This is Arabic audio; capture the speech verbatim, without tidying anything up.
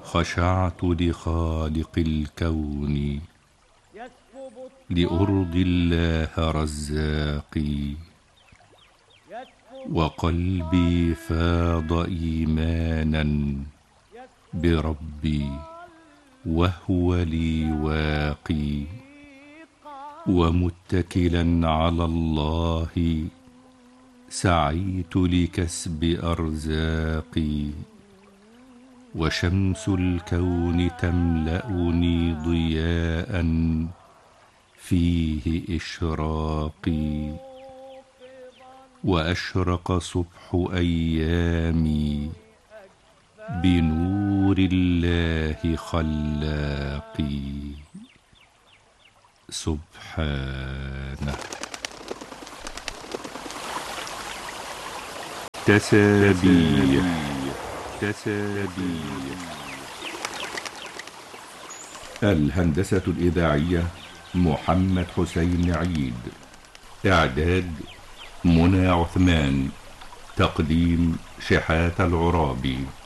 خشعت لخالق الكون لأرضي الله رزاقي، وقلبي فاض إيمانا بربي وهو لي واقي، ومتكلا على الله سعيت لكسب أرزاقي، وشمس الكون تملأني ضياء فيه إشراقي، وأشرق صبح أيامي بنور الله خلاقي سبحانه. تسابيح تسابيح الهندسة الإذاعية محمد حسين عيد، إعداد منى عثمان، تقديم شحات العرابي.